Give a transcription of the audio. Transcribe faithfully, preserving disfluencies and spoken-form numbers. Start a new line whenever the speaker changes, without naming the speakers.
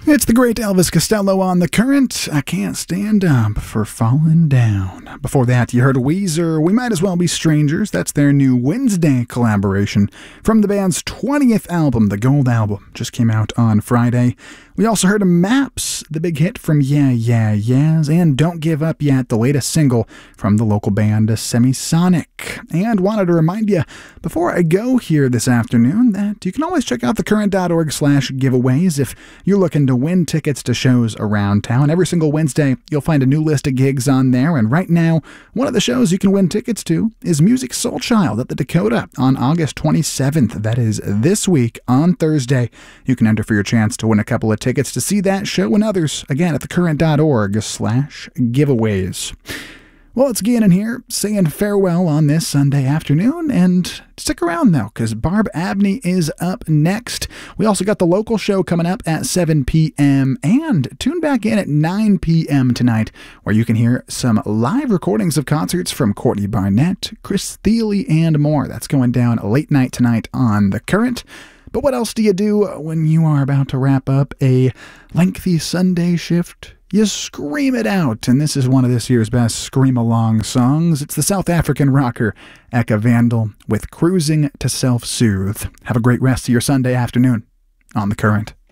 It's the great Elvis Costello on The Current. I can't stand up for falling down. Before that, you heard Weezer, We Might As Well Be Strangers. That's their new Wednesday collaboration from the band's twentieth album, The Gold Album. Just came out on Friday. We also heard Maps, the big hit from Yeah Yeah Yeahs, and Don't Give Up Yet, the latest single from the local band Semisonic. And wanted to remind you, before I go here this afternoon, that you can always check out thecurrent.org slash giveaways if you're looking to win tickets to shows around town. Every single Wednesday, you'll find a new list of gigs on there, and right now, one of the shows you can win tickets to is Music Soul Child at the Dakota on August twenty-seventh. That is this week on Thursday. You can enter for your chance to win a couple of tickets to see that show and others, again, at thecurrent.org slash giveaways. Well, it's Gannon here, saying farewell on this Sunday afternoon, and stick around, though, because Barb Abney is up next. We also got the local show coming up at seven p.m., and tune back in at nine p.m. tonight, where you can hear some live recordings of concerts from Courtney Barnett, Chris Thile, and more. That's going down late night tonight on The Current. But what else do you do when you are about to wrap up a lengthy Sunday shift? You scream it out, and this is one of this year's best scream-along songs. It's the South African rocker Eka Vandal with Cruising to Self-Soothe. Have a great rest of your Sunday afternoon on The Current.